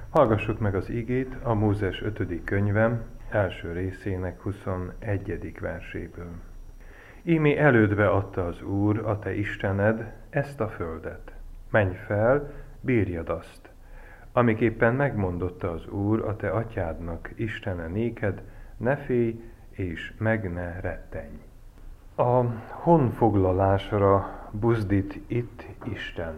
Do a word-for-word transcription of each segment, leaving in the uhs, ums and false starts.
Hallgassuk meg az igét a Mózes ötödik könyve első részének huszonegyedik verséből. Ímé elődbe adta az Úr, a te Istened, ezt a földet. Menj fel, bírjad azt, amiképpen megmondotta az Úr, a te atyádnak, Istene néked, ne félj és meg ne rettenj. A honfoglalásra buzdít itt Isten,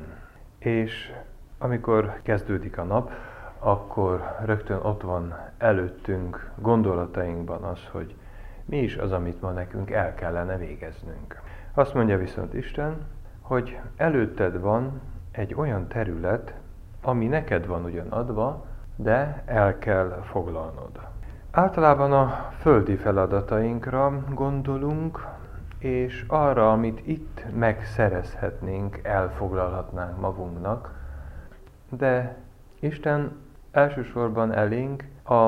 és amikor kezdődik a nap, akkor rögtön ott van előttünk gondolatainkban az, hogy mi is az, amit ma nekünk el kellene végeznünk. Azt mondja viszont Isten, hogy előtted van egy olyan terület, ami neked van ugyan adva, de el kell foglalnod. Általában a földi feladatainkra gondolunk, és arra, amit itt megszerezhetnénk, elfoglalhatnánk magunknak, de Isten elsősorban elénk a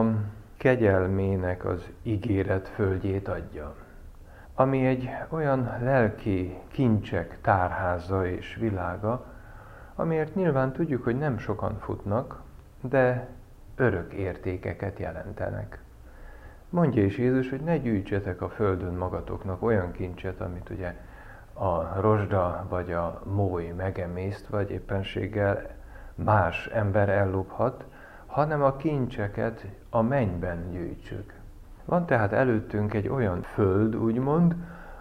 kegyelmének az ígéret földjét adja, ami egy olyan lelki kincsek tárháza és világa, amiért nyilván tudjuk, hogy nem sokan futnak, de örök értékeket jelentenek. Mondja is Jézus, hogy ne gyűjtsetek a földön magatoknak olyan kincset, amit ugye a rozsda vagy a mój megemészt, vagy éppenséggel más ember ellophat, hanem a kincseket a mennyben gyűjtsük. Van tehát előttünk egy olyan föld, úgymond,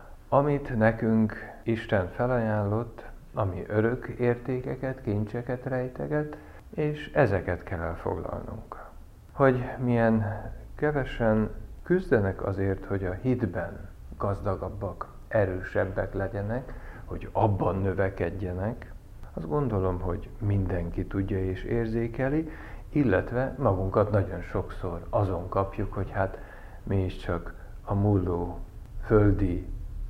amit nekünk Isten felajánlott, ami örök értékeket, kincseket rejteget, és ezeket kell elfoglalnunk. Hogy milyen kevesen küzdenek azért, hogy a hitben gazdagabbak, erősebbek legyenek, hogy abban növekedjenek, azt gondolom, hogy mindenki tudja és érzékeli, illetve magunkat nagyon sokszor azon kapjuk, hogy hát mi is csak a múló földi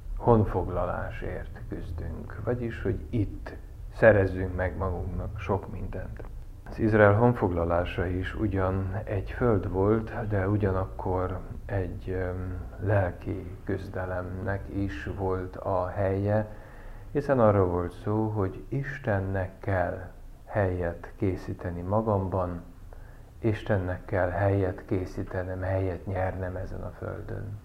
honfoglalásért küzdünk, vagyis, hogy itt szerezzünk meg magunknak sok mindent. Az Izrael honfoglalása is ugyan egy föld volt, de ugyanakkor egy um, lelki küzdelemnek is volt a helye, hiszen arról volt szó, hogy Istennek kell helyet készíteni magamban, Istennek kell helyet készítenem, helyet nyernem ezen a földön.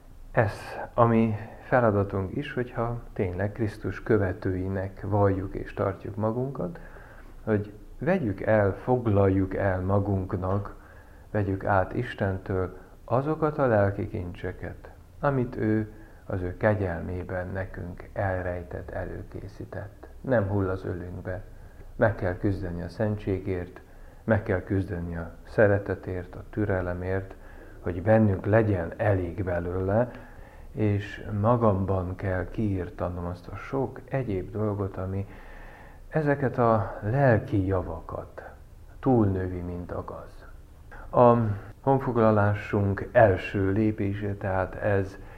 Ez a mi feladatunk is, hogyha tényleg Krisztus követőinek valljuk és tartjuk magunkat, hogy vegyük el, foglaljuk el magunknak, vegyük át Istentől azokat a lelki kincseket, amit ő az ő kegyelmében nekünk elrejtett, előkészített. Nem hull az ölünkbe. Meg kell küzdeni a szentségért, meg kell küzdeni a szeretetért, a türelemért, hogy bennünk legyen elég belőle, és magamban kell kiírtanom azt a sok egyéb dolgot, ami ezeket a lelki javakat túlnövi, mint a gaz. A honfoglalásunk első lépése, tehát ez